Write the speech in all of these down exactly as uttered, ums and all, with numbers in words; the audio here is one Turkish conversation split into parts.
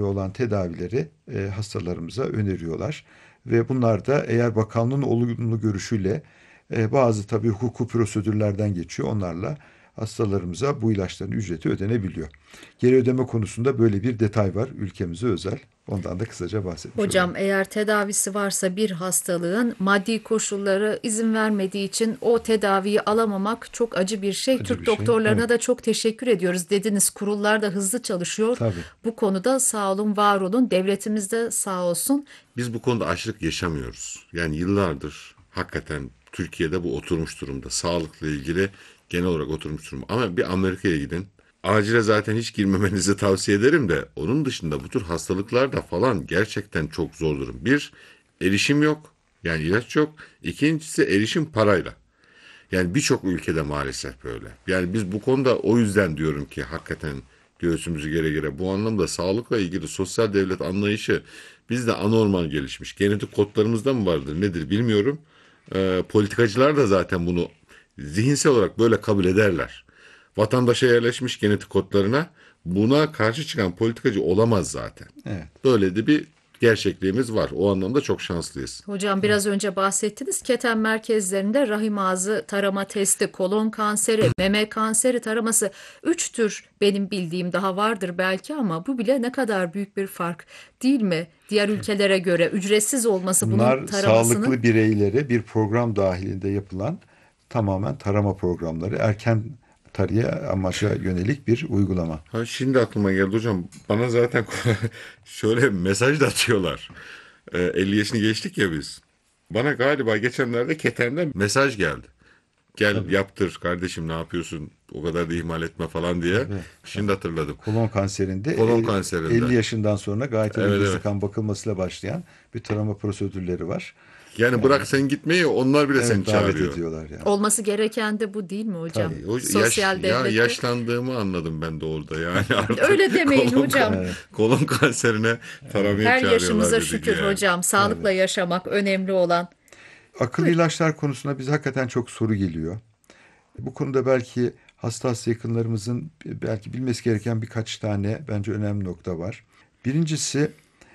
olan tedavileri e, hastalarımıza öneriyorlar. Ve bunlar da eğer bakanlığın olumlu görüşüyle e, bazı tabii hukuki prosedürlerden geçiyor. Onlarla hastalarımıza bu ilaçların ücreti ödenebiliyor. Geri ödeme konusunda böyle bir detay var, ülkemize özel. Ondan da kısaca bahsetmiş olayım. Hocam eğer tedavisi varsa bir hastalığın maddi koşulları izin vermediği için o tedaviyi alamamak çok acı bir şey. Acı bir Türk şey. Evet, doktorlarına da çok teşekkür ediyoruz. Dediniz kurullar da hızlı çalışıyor. tabii. Bu konuda sağ olun, var olun. Devletimiz de sağ olsun. Biz bu konuda açlık yaşamıyoruz. Yani yıllardır hakikaten Türkiye'de bu oturmuş durumda. Sağlıkla ilgili genel olarak oturmuş durumda. Ama bir Amerika'ya gidin. Acile zaten hiç girmemenizi tavsiye ederim de onun dışında bu tür hastalıklarda falan gerçekten çok zor durum. Bir, erişim yok. Yani ilaç yok. İkincisi erişim parayla. Yani birçok ülkede maalesef böyle. Yani biz bu konuda o yüzden diyorum ki hakikaten göğsümüzü gere gere bu anlamda sağlıkla ilgili sosyal devlet anlayışı bizde anormal gelişmiş. Genetik kodlarımızda mı vardır nedir bilmiyorum. Ee, politikacılar da zaten bunu zihinsel olarak böyle kabul ederler. Vatandaşa yerleşmiş genetik kodlarına buna karşı çıkan politikacı olamaz zaten. Evet. Böyle de bir gerçekliğimiz var. O anlamda çok şanslıyız. Hocam biraz önce bahsettiniz. Keten merkezlerinde rahim ağzı tarama testi, kolon kanseri, meme kanseri taraması. Üç tür benim bildiğim, daha vardır belki ama bu bile ne kadar büyük bir fark değil mi? Diğer ülkelere göre ücretsiz olması bunun Bunlar taramasının. sağlıklı bireylere bir program dahilinde yapılan tamamen tarama programları. Erken tarıya amaca yönelik bir uygulama. Ha şimdi aklıma geldi hocam. Bana zaten şöyle bir mesaj da atıyorlar. Ee, elli yaşını geçtik ya biz. Bana galiba geçenlerde Keten'den mesaj geldi. Gel Tabii, yaptır kardeşim ne yapıyorsun? O kadar da ihmal etme falan diye. tabii, Şimdi tabii. hatırladım. Kolon kanserinde Kolon e, kanserinde. elli yaşından sonra gayet ölü Evet hızlı evet. kan bakılmasıyla başlayan bir tarama prosedürleri var. Yani Yani bırak sen gitmeyi onlar bile seni evet, davet çağırıyor. ediyorlar yani. Olması gereken de bu değil mi hocam? Tabii. E, o yaş Sosyal ya devlette. yaşlandığımı anladım ben de orada yani Öyle artık demeyin kolon hocam. kan- Evet, kolon kanserine taramaya Her çağırıyorlar yaşımıza dedik şükür yani. hocam. Sağlıkla tabii. yaşamak önemli olan. Akıllı Buyurun. ilaçlar konusunda bize hakikaten çok soru geliyor. Bu konuda belki hassas yakınlarımızın belki bilmesi gereken birkaç tane bence önemli nokta var. Birincisi,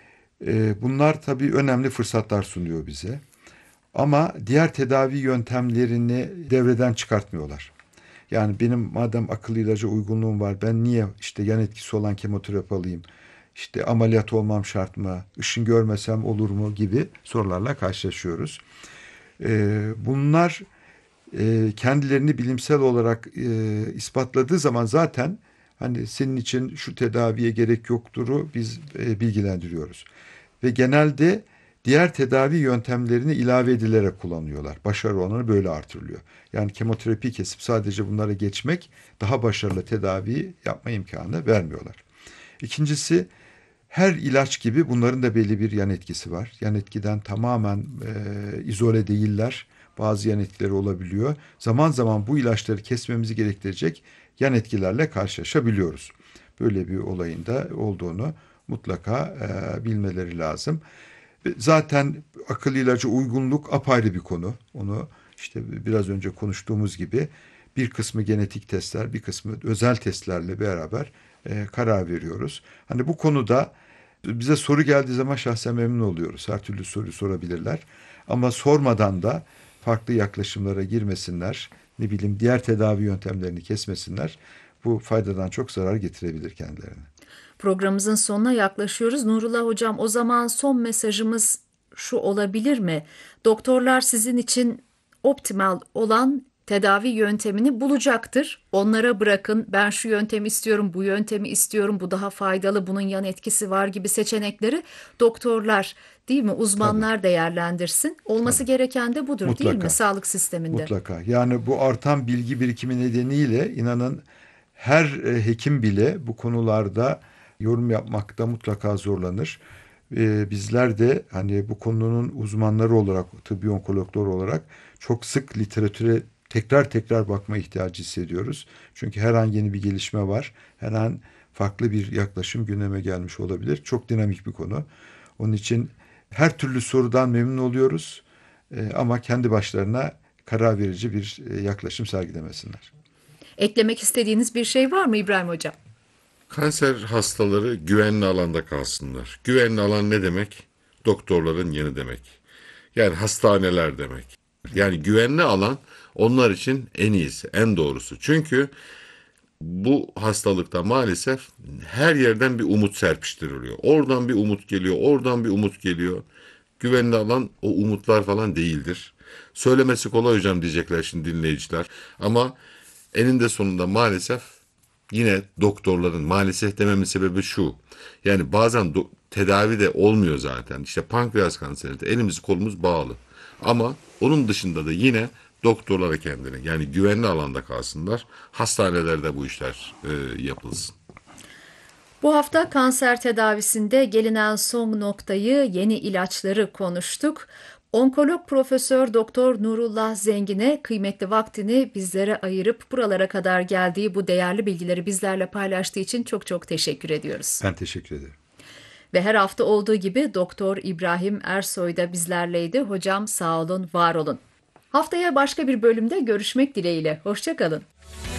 e, bunlar tabii önemli fırsatlar sunuyor bize. Ama diğer tedavi yöntemlerini devreden çıkartmıyorlar. Yani benim madem akıllı ilaca uygunluğum var, ben niye işte yan etkisi olan kemoterapi alayım? İşte ameliyat olmam şart mı? Işın görmesem olur mu gibi sorularla karşılaşıyoruz. Ee, bunlar e, kendilerini bilimsel olarak e, ispatladığı zaman zaten hani senin için şu tedaviye gerek yokturu biz e, bilgilendiriyoruz. Ve genelde diğer tedavi yöntemlerini ilave edilerek kullanıyorlar. Başarı oranı böyle artırılıyor. Yani kemoterapi kesip sadece bunlara geçmek daha başarılı tedavi yapma imkanı vermiyorlar. İkincisi, her ilaç gibi bunların da belli bir yan etkisi var. Yan etkiden tamamen e, izole değiller. Bazı yan etkileri olabiliyor. Zaman zaman bu ilaçları kesmemizi gerektirecek yan etkilerle karşılaşabiliyoruz. Böyle bir olayın da olduğunu mutlaka e, bilmeleri lazım. Zaten akıl ilacı uygunluk apayrı bir konu. Onu işte biraz önce konuştuğumuz gibi bir kısmı genetik testler, bir kısmı özel testlerle beraber e, karar veriyoruz. Hani bu konuda bize soru geldiği zaman şahsen memnun oluyoruz. Her türlü soruyu sorabilirler. Ama sormadan da farklı yaklaşımlara girmesinler. Ne bileyim diğer tedavi yöntemlerini kesmesinler. Bu faydadan çok zarar getirebilir kendilerine. Programımızın sonuna yaklaşıyoruz. Nurullah hocam, o zaman son mesajımız şu olabilir mi? Doktorlar sizin için optimal olan tedavi yöntemini bulacaktır. Onlara bırakın, ben şu yöntemi istiyorum, bu yöntemi istiyorum, bu daha faydalı, bunun yan etkisi var gibi seçenekleri doktorlar, değil mi, Tabii, uzmanlar değerlendirsin. Olması tabii. gereken de budur değil mi Mutlaka. sağlık sisteminde? Mutlaka. Yani bu artan bilgi birikimi nedeniyle inanın her e, hekim bile bu konularda yorum yapmakta mutlaka zorlanır. E, bizler de hani bu konunun uzmanları olarak, tıbbi onkologlar olarak çok sık literatüre tekrar tekrar bakma ihtiyacı hissediyoruz. Çünkü her an yeni bir gelişme var. Her an farklı bir yaklaşım gündeme gelmiş olabilir. Çok dinamik bir konu. Onun için her türlü sorudan memnun oluyoruz. E, ama kendi başlarına karar verici bir e, yaklaşım sergilemesinler. Eklemek istediğiniz bir şey var mı İbrahim hocam? Kanser hastaları güvenli alanda kalsınlar. Güvenli alan ne demek? Doktorların yanı demek. Yani hastaneler demek. Yani güvenli alan onlar için en iyisi, en doğrusu. Çünkü bu hastalıkta maalesef her yerden bir umut serpiştiriliyor. Oradan bir umut geliyor, oradan bir umut geliyor. Güvenli alan o umutlar falan değildir. Söylemesi kolay hocam diyecekler şimdi dinleyiciler. Ama eninde sonunda maalesef yine doktorların, maalesef dememin sebebi şu. Yani bazen do- tedavi de olmuyor zaten. İşte pankreas kanserinde elimiz kolumuz bağlı. Ama onun dışında da yine doktorlara kendini, yani güvenli alanda kalsınlar. Hastanelerde bu işler e, yapılsın. Bu hafta kanser tedavisinde gelinen son noktayı, yeni ilaçları konuştuk. Onkolog Profesör Doktor Nurullah Zengin'e kıymetli vaktini bizlere ayırıp buralara kadar geldiği bu değerli bilgileri bizlerle paylaştığı için çok çok teşekkür ediyoruz. Ben teşekkür ederim. Ve her hafta olduğu gibi Doktor İbrahim Ersoy da bizlerleydi. Hocam sağ olun, var olun. Haftaya başka bir bölümde görüşmek dileğiyle. Hoşça kalın.